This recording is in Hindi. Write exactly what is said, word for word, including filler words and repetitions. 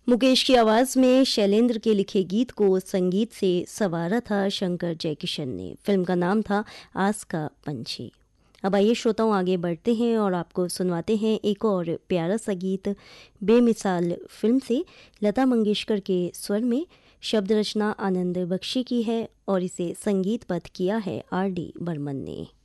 मुकेश की आवाज़ में शैलेंद्र के लिखे गीत को संगीत से संवारा था शंकर जयकिशन ने। फिल्म का नाम था आस का पंछी। अब आइए श्रोताओं आगे बढ़ते हैं और आपको सुनवाते हैं एक और प्यारा सा गीत बेमिसाल फिल्म से। लता मंगेशकर के स्वर में शब्द रचना आनंद बख्शी की है और इसे संगीतबद्ध किया है आर डी बर्मन ने।